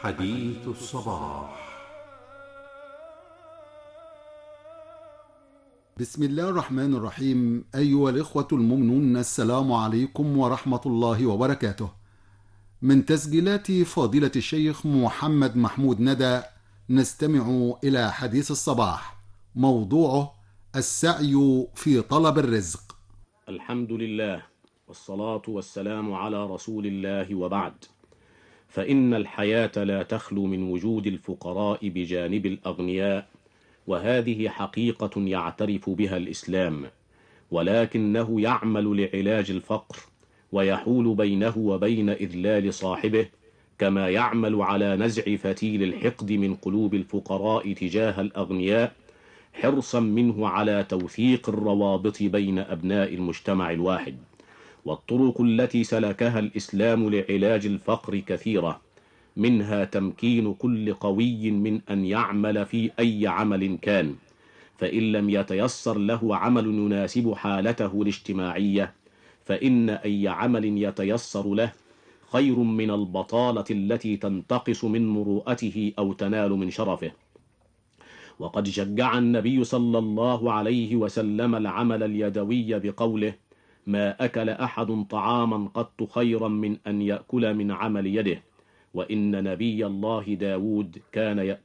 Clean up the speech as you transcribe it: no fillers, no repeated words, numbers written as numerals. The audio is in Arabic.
حديث الصباح. بسم الله الرحمن الرحيم. أيها الإخوة المؤمنون، السلام عليكم ورحمة الله وبركاته. من تسجيلات فضيلة الشيخ محمد محمود ندى نستمع إلى حديث الصباح، موضوعه السعي في طلب الرزق. الحمد لله، والصلاة والسلام على رسول الله، وبعد. فإن الحياة لا تخلو من وجود الفقراء بجانب الأغنياء، وهذه حقيقة يعترف بها الإسلام، ولكنه يعمل لعلاج الفقر ويحول بينه وبين إذلال صاحبه، كما يعمل على نزع فتيل الحقد من قلوب الفقراء تجاه الأغنياء، حرصا منه على توثيق الروابط بين أبناء المجتمع الواحد. والطرق التي سلكها الإسلام لعلاج الفقر كثيرة، منها تمكين كل قوي من أن يعمل في أي عمل كان، فإن لم يتيسر له عمل يناسب حالته الاجتماعية، فإن أي عمل يتيسر له خير من البطالة التي تنتقص من مروءته أو تنال من شرفه. وقد شجع النبي صلى الله عليه وسلم العمل اليدوي بقوله: ما أكل أحد طعاما قط خيرا من أن يأكل من عمل يده، وإن نبي الله داود كان يأكل